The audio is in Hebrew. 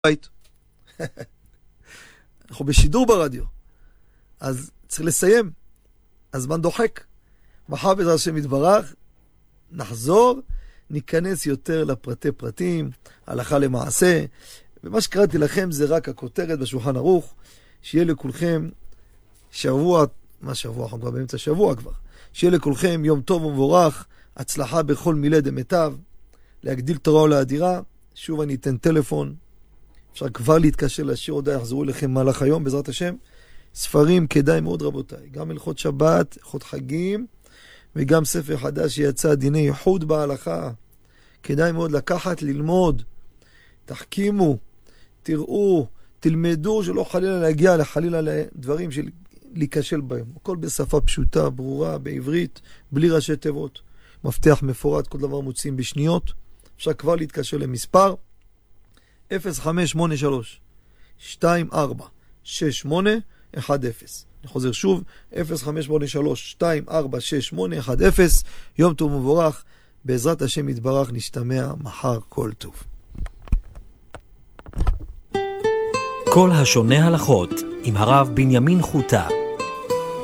בית. אנחנו בשידור ברדיו. אז צריך לסיים. הזמן דוחק. מחר בעזרת השם יתברך, נחזור, ניכנס יותר לפרטי פרטים, הלכה למעשה. ומה שקראתי לכם זה רק הכותרת בשולחן ערוך, שיהיה לכולכם שבוע, מה שבוע? אנחנו כבר באמצע שבוע כבר. שיהיה לכולכם יום טוב ומבורך, הצלחה בכל מילי דמיטב, להגדיל תורה ולאדירה. שוב אני אתן טלפון, אפשר כבר להתקשר להשאיר הודעה, יחזרו לכם מהלך היום בעזרת השם. ספרים כדאי מאוד רבותיי, גם הלכות שבת, הלכות חגים, וגם ספר חדש שיצא, דיני ייחוד בהלכה. כדאי מאוד לקחת, ללמוד, תחכימו, תראו, תלמדו, שלא חלילה להגיע לחלילה לדברים של להיכשל בהם. הכל בשפה פשוטה, ברורה, בעברית, בלי ראשי תיבות. מפתח מפורט, כל דבר מוצאים בשניות. אפשר כבר להתקשר למספר 0583 24 68 10. אני חוזר שוב, 0583 24 68 10. יום טוב ומבורך, בעזרת השם יתברך, נשתמע מחר, כל טוב. כל השונה הלכות עם הרב בנימין חוטה.